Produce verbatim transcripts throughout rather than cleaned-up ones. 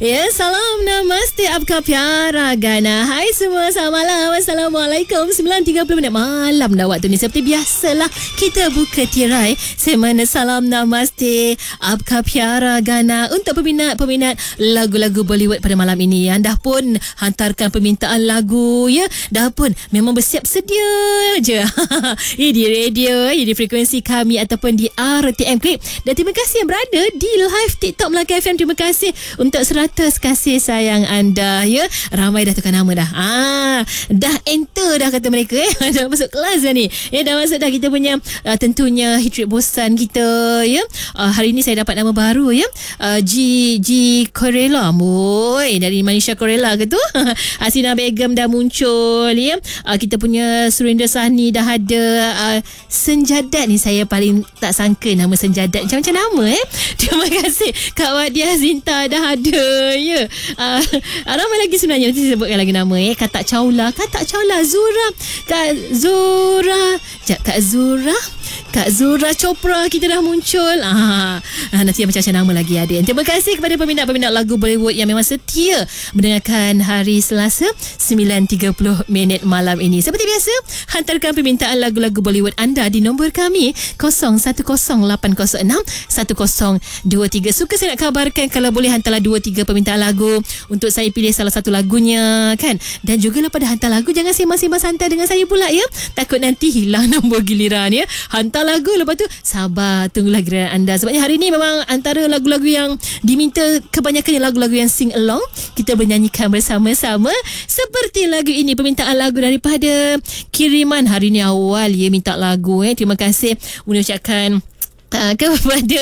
Ya, salam namaste apka pyara gana. Hai semua, selamat malam. Assalamualaikum. sembilan tiga puluh minit malam dah waktu ni. Seperti biasalah kita buka tirai semana salam namaste apka pyara gana untuk peminat-peminat lagu-lagu Bollywood pada malam ini. Anda pun hantarkan permintaan lagu ya. Dah pun memang bersiap sedia je. Ini di radio, ini di frekuensi kami ataupun di R T M Clip. Dan terima kasih yang berada di live TikTok Melaka F M. Terima kasih untuk seratus kasih sayang anda ya. Ramai dah tukar nama dah. Ah, dah enter dah kata mereka eh. Dah masuk kelas dah ni. Ya, dah masuk dah kita punya uh, tentunya hit trip bosan kita ya. Uh, hari ni saya dapat nama baru ya. Uh, G G Corella. Boy, dari Manisha Corella ke tu? Hasina Begum dah muncul ya. Uh, kita punya Surinder Sahni dah ada. Uh, Senjadat ni saya paling tak sangka nama Senjadat macam-macam nama eh. Terima kasih Kak Wadiah Zinta dah ada ya. Uh, ramai lagi sebenarnya, nanti saya sebutkan lagi nama eh. Kak Tak Chaula, Kak Tak Chaula, Zura, Kak Zura, Sekejap, Kak Zura, Kak Zura Chopra kita dah muncul. Ah, nanti macam-macam nama lagi ada. Terima kasih kepada peminat-peminat lagu Bollywood yang memang setia mendengarkan hari Selasa sembilan tiga puluh minit malam ini. Seperti biasa, hantarkan permintaan lagu-lagu Bollywood anda di nombor kami kosong satu kosong lapan kosong enam satu kosong dua tiga. Suka saya nak kabarkan kalau boleh hantarlah dua tiga permintaan lagu untuk saya pilih salah satu lagunya kan. Dan juga pada hantar lagu jangan sembang-sembang santai dengan saya pula ya. Takut nanti hilang nombor giliran ya. Hantar lagu lepas tu sabar tunggulah giliran anda. Sebabnya hari ni memang antara lagu-lagu yang diminta kebanyakan lagu-lagu yang sing along. Kita bernyanyikan bersama-sama. Seperti lagu ini, permintaan lagu daripada kiriman hari ni awal ya minta lagu eh. Terima kasih mengucapkan Uh, kepada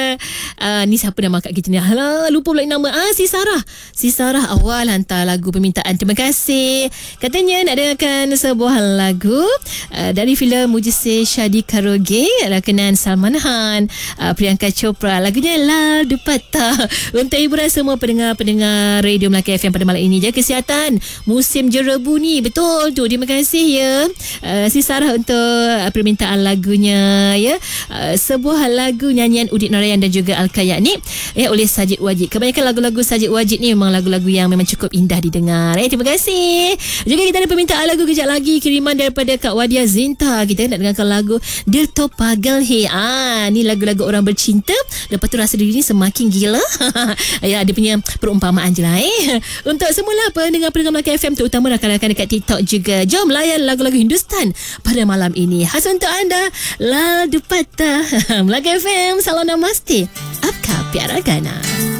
uh, ni siapa nama kat kita ni, alah lupa pula nama. Ah, si Sarah si Sarah awal hantar lagu permintaan. Terima kasih. Katanya nak dengarkan sebuah lagu uh, dari filem Mujhse Shadi Karoge rakenan Salman Khan, uh, Priyanka Chopra. Lagunya Lal Dupatta. Untuk hiburan semua pendengar-pendengar radio Melaka F M pada malam ini. Jaga kesihatan musim jerebu ni. Betul tu. Terima kasih ya uh, si Sarah untuk uh, permintaan lagunya ya. Uh, sebuah lagu nyanyian Udit Narayan dan juga Al-Kayak ni eh, oleh Sajid Wajid. Kebanyakan lagu-lagu Sajid Wajid ni memang lagu-lagu yang memang cukup indah didengar eh. Terima kasih. Juga kita ada permintaan lagu kejap lagi kiriman daripada Kak Wadiah Zinta. Kita nak dengarkan lagu Dil To Pagal Hai. Ah, ni lagu-lagu orang bercinta lepas tu rasa diri ni semakin gila. Ya, dia punya perumpamaan je lah eh. Untuk semula pendengar-pendengar Melaka F M, terutama rakan-rakan dekat TikTok juga, jom layan lagu-lagu Hindustan pada malam ini. Khas untuk anda Lal Dupatta. Melaka F M, salam namaste. Apka pyara gana.